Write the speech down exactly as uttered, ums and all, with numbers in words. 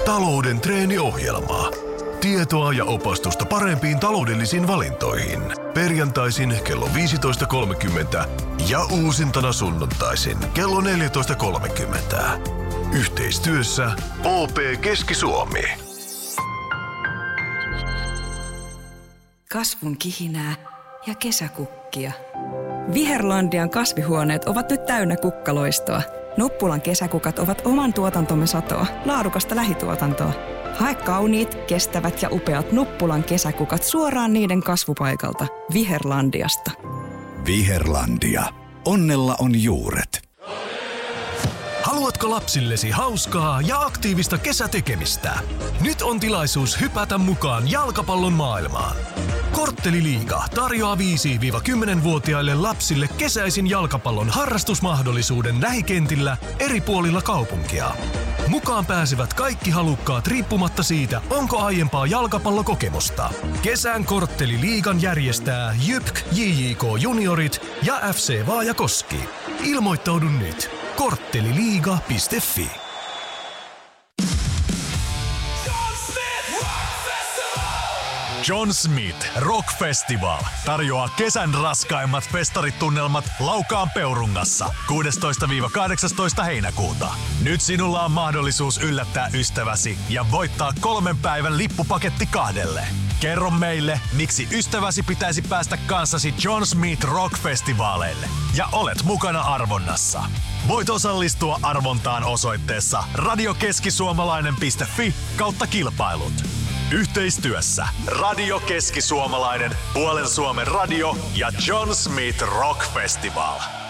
Talouden treeniohjelma. Tietoa ja opastusta parempiin taloudellisiin valintoihin. Perjantaisin kello viisitoista kolmekymmentä ja uusintana sunnuntaisin kello neljätoista kolmekymmentä. Yhteistyössä O P Keski-Suomi. Kasvun kihinää ja kesäkukkia. Viherlandian kasvihuoneet ovat nyt täynnä kukkaloistoa. Nuppulan kesäkukat ovat oman tuotantomme satoa, laadukasta lähituotantoa. Hae kauniit, kestävät ja upeat Nuppulan kesäkukat suoraan niiden kasvupaikalta. Viherlandiasta. Viherlandia. Onnella on juuret. Haluatko lapsillesi hauskaa ja aktiivista kesätekemistä? Nyt on tilaisuus hypätä mukaan jalkapallon maailmaan. Kortteliliiga tarjoaa viisi-kymmenvuotiaille lapsille kesäisin jalkapallon harrastusmahdollisuuden lähikentillä eri puolilla kaupunkia. Mukaan pääsevät kaikki halukkaat riippumatta siitä, onko aiempaa jalkapallokokemusta. Kesän Kortteliliigan järjestää Jypk J J K Juniorit ja F C Vaajakoski. Ilmoittaudu nyt. kortteliliiga piste fi. John Smith Rock Festival tarjoaa kesän raskaimmat festaritunnelmat Laukaan Peurungassa kuudestoista kahdeksastoista heinäkuuta. Nyt sinulla on mahdollisuus yllättää ystäväsi ja voittaa kolmen päivän lippupaketti kahdelle. Kerro meille, miksi ystäväsi pitäisi päästä kanssasi John Smith Rock Festivaaleille ja olet mukana arvonnassa. Voit osallistua arvontaan osoitteessa radiokeskisuomalainen piste fi kautta kilpailut. Yhteistyössä Radio Keski-Suomalainen, Puolen Suomen radio ja John Smith Rock Festival.